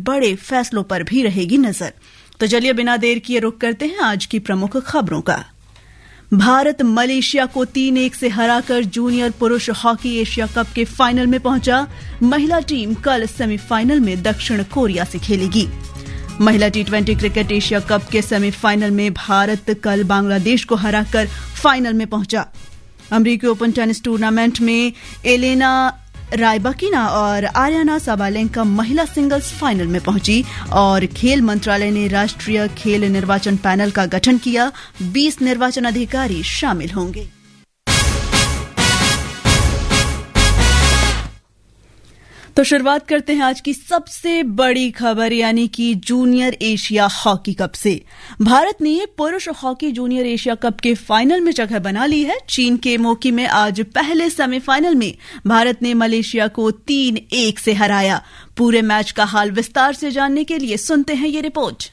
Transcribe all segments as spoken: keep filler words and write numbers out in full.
बड़े फैसलों पर भी रहेगी नजर। तो चलिए बिना देर किए रुक करते हैं आज की प्रमुख खबरों का। भारत मलेशिया को तीन एक से हराकर जूनियर पुरुष हॉकी एशिया कप के फाइनल में पहुंचा। महिला टीम कल सेमीफाइनल में दक्षिण कोरिया से खेलेगी। महिला T twenty cricket Asia cup के सेमीफाइनल में भारत कल बांग्लादेश को हराकर फाइनल में पहुंचा। अमेरिकी ओपन टेनिस टूर्नामेंट में एलेना रायबाकिना और आर्याना साबालेंका महिला सिंगल्स फाइनल में पहुंची और खेल मंत्रालय ने राष्ट्रीय खेल निर्वाचन पैनल का गठन किया। बीस निर्वाचन अधिकारी शामिल होंगे। तो शुरुआत करते हैं आज की सबसे बड़ी खबर यानी कि जूनियर एशिया हॉकी कप से। भारत ने पुरुष हॉकी जूनियर एशिया कप के फाइनल में जगह बना ली है। चीन के मोकी में आज पहले सेमीफाइनल में भारत ने मलेशिया को तीन एक से हराया। पूरे मैच का हाल विस्तार से जानने के लिए सुनते हैं ये रिपोर्ट।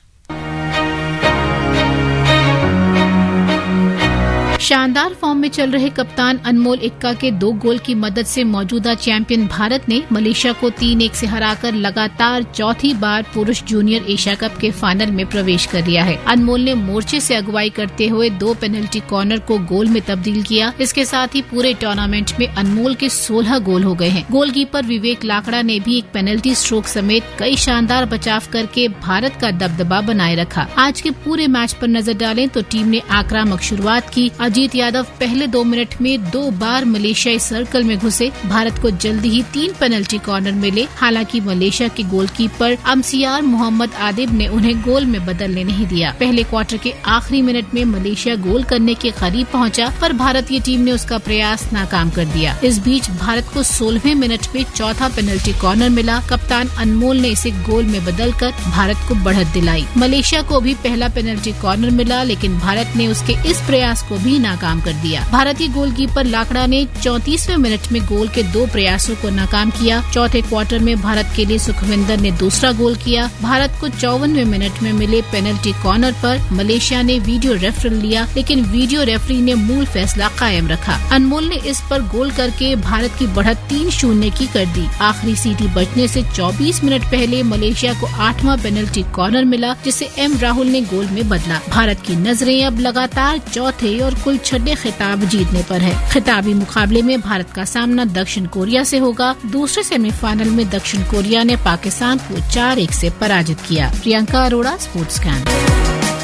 शानदार फॉर्म में चल रहे कप्तान अनमोल एक्का के दो गोल की मदद से मौजूदा चैंपियन भारत ने मलेशिया को तीन एक से हराकर लगातार चौथी बार पुरुष जूनियर एशिया कप के फाइनल में प्रवेश कर लिया है। अनमोल ने मोर्चे से अगुवाई करते हुए दो पेनल्टी कॉर्नर को गोल में तब्दील किया। इसके साथ ही पूरे टूर्नामेंट में अनमोल के सोलह गोल हो गए हैं। गोलकीपर विवेक लाकड़ा ने भी एक पेनल्टी स्ट्रोक समेत कई शानदार बचाव करके भारत का दबदबा बनाए रखा। आज के पूरे मैच पर नजर डालें तो टीम ने आक्रामक शुरुआत की। अजीत यादव पहले दो मिनट में दो बार मलेशियाई सर्कल में घुसे। भारत को जल्दी ही तीन पेनल्टी कॉर्नर मिले। हालांकि मलेशिया के गोलकीपर अमसियार मोहम्मद आदिब ने उन्हें गोल में बदलने नहीं दिया। पहले क्वार्टर के आखिरी मिनट में मलेशिया गोल करने के करीब पहुंचा, पर भारतीय टीम ने उसका प्रयास नाकाम कर दिया। इस बीच भारत को सोलहवें मिनट में चौथा पेनल्टी कॉर्नर मिला। कप्तान अनमोल ने इसे गोल में बदलकर भारत को बढ़त दिलाई। मलेशिया को भी पहला पेनल्टी कॉर्नर मिला, लेकिन भारत ने उसके इस प्रयास को भी नाकाम कर दिया। भारतीय गोलकीपर लाकड़ा ने चौंतीसवें मिनट में गोल के दो प्रयासों को नाकाम किया। चौथे क्वार्टर में भारत के लिए सुखविंदर ने दूसरा गोल किया। भारत को चौवनवें मिनट में मिले पेनल्टी कॉर्नर पर मलेशिया ने वीडियो रेफरल लिया, लेकिन वीडियो रेफरी ने मूल फैसला कायम रखा। अनमोल ने इस पर गोल करके भारत की बढ़त तीन शून्य की कर दी। आखिरी सीटी बजने से चौबीस मिनट पहले मलेशिया को आठवां पेनल्टी कॉर्नर मिला, जिसे एम राहुल ने गोल में बदला। भारत की नजरें अब लगातार चौथे और कुल छठे खिताब जीतने पर है। खिताबी मुकाबले में भारत का सामना दक्षिण कोरिया से होगा। दूसरे सेमीफाइनल में दक्षिण कोरिया ने पाकिस्तान को चार एक से पराजित किया। Priyanka Arora, sports can.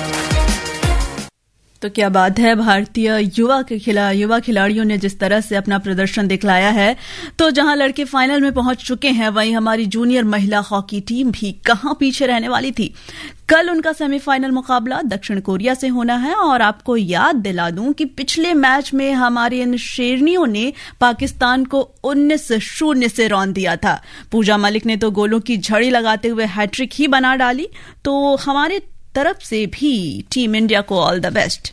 तो क्या बात है, भारतीय युवा के खिला युवा खिलाड़ियों ने जिस तरह से अपना प्रदर्शन दिखलाया है, तो जहां लड़के फाइनल में पहुंच चुके हैं, वहीं हमारी जूनियर महिला हॉकी टीम भी कहां पीछे रहने वाली थी। कल उनका सेमीफाइनल मुकाबला दक्षिण कोरिया से होना है और आपको याद दिला दूं कि पिछले मैच में हमारी इन शेरनियों ने पाकिस्तान को उन्नीस शून्य से रौंद दिया था। पूजा मलिक ने तो गोलों की झड़ी लगाते हुए हैट्रिक ही बना डाली। तो हमारे तरफ से भी टीम इंडिया को ऑल द बेस्ट।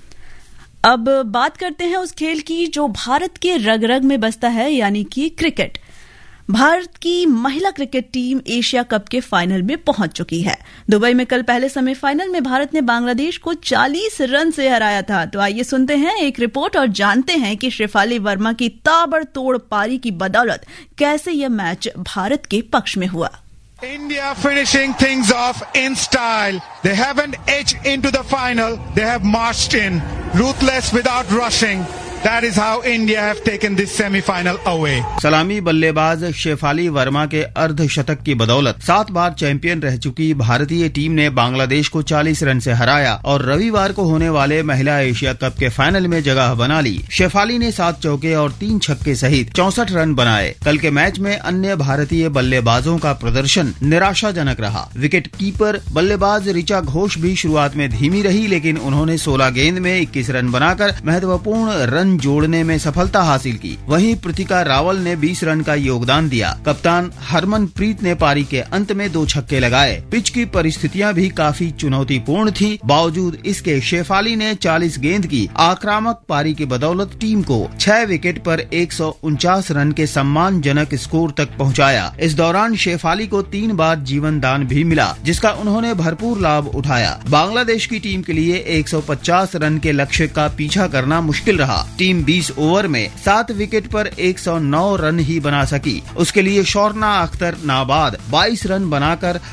अब बात करते हैं उस खेल की जो भारत के रग रग में बसता है, यानी कि क्रिकेट। भारत की महिला क्रिकेट टीम एशिया कप के फाइनल में पहुंच चुकी है। दुबई में कल पहले सेमीफाइनल में भारत ने बांग्लादेश को चालीस रन से हराया था। तो आइए सुनते हैं एक रिपोर्ट और जानते हैं कि शेफाली वर्मा की ताबड़तोड़ पारी की बदौलत कैसे यह मैच भारत के पक्ष में हुआ। India finishing things off in style. They haven't edged into the final. They have marched in, ruthless without rushing. That is how India have taken this semi-final away. सलामी बल्लेबाज शेफाली वर्मा के अर्धशतक की बदौलत सात बार चैंपियन रह चुकी भारतीय टीम ने बांग्लादेश को चालीस रन से हराया और रविवार को होने वाले महिला एशिया कप के फाइनल में जगह बना ली। शेफाली ने सात चौके और तीन छक्के सहित चौसठ रन बनाए। कल के मैच में अन्य भारतीय बल्लेबाजों का प्रदर्शन निराशाजनक रहा। विकेट कीपर बल्लेबाज ऋचा घोष भी शुरुआत में धीमी रही, लेकिन उन्होंने सोलह गेंद में इक्कीस रन बनाकर महत्वपूर्ण रन जोड़ने में सफलता हासिल की। वहीं पृतिका रावल ने बीस रन का योगदान दिया। कप्तान हरमनप्रीत ने पारी के अंत में दो छक्के लगाए। पिच की परिस्थितियां भी काफी चुनौतीपूर्ण थी। बावजूद इसके शेफाली ने चालीस गेंद की आक्रामक पारी की बदौलत टीम को छह विकेट पर एक सौ उनचास रन के सम्मानजनक स्कोर तक पहुंचाया। इस दौरान शेफाली को तीन बार जीवन दान भी मिला, जिसका उन्होंने भरपूर लाभ उठाया। बांग्लादेश की टीम के लिए एक सौ पचास रन के लक्ष्य का पीछा करना मुश्किल रहा। टीम बीस ओवर में सात विकेट पर एक सौ नौ रन ही बना सकी। उसके लिए शौर्ना अख्तर नाबाद बाईस रन बनाकर